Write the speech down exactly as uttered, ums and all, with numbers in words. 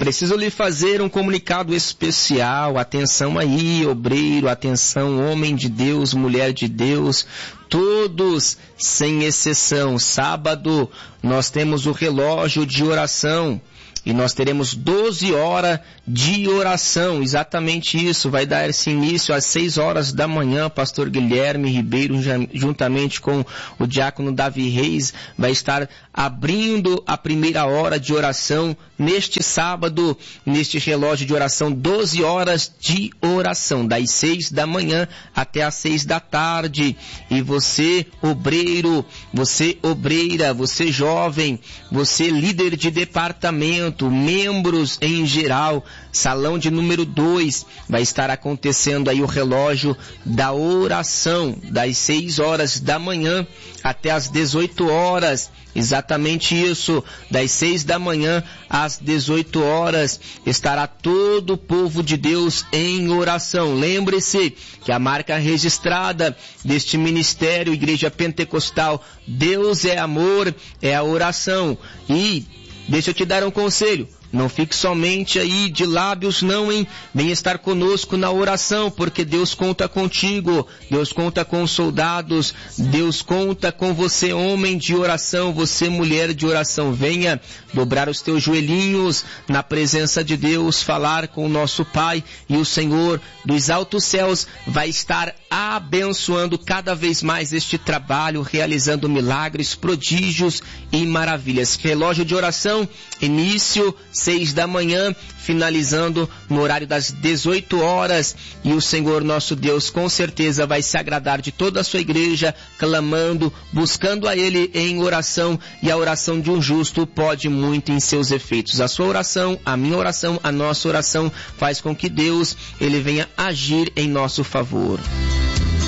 Preciso lhe fazer um comunicado especial. Atenção aí, obreiro, atenção, homem de Deus, mulher de Deus, todos, sem exceção. Sábado, nós temos o relógio de oração. E nós teremos doze horas de oração, exatamente isso, vai dar esse início às seis horas da manhã, pastor Guilherme Ribeiro, juntamente com o diácono Davi Reis, vai estar abrindo a primeira hora de oração neste sábado, neste relógio de oração, doze horas de oração, das seis da manhã até às seis da tarde. E você, obreiro, você obreira, você jovem, você líder de departamento, membros em geral, salão de número dois, vai estar acontecendo aí o relógio da oração, das seis horas da manhã até as dezoito horas, exatamente isso, das seis da manhã às dezoito horas, estará todo o povo de Deus em oração. Lembre-se que a marca registrada deste ministério, Igreja Pentecostal, Deus é amor, é a oração. E deixa eu te dar um conselho. Não fique somente aí de lábios, não, hein? Venha estar conosco na oração, porque Deus conta contigo. Deus conta com os soldados. Deus conta com você, homem de oração, você, mulher de oração. Venha dobrar os teus joelhinhos na presença de Deus, falar com o nosso Pai, e o Senhor dos altos céus vai estar abençoando cada vez mais este trabalho, realizando milagres, prodígios e maravilhas. Relógio de oração, início seis da manhã, finalizando no horário das dezoito horas, e o Senhor nosso Deus com certeza vai se agradar de toda a sua igreja, clamando, buscando a Ele em oração, e a oração de um justo pode muito em seus efeitos. A sua oração, a minha oração, a nossa oração faz com que Deus, Ele venha agir em nosso favor.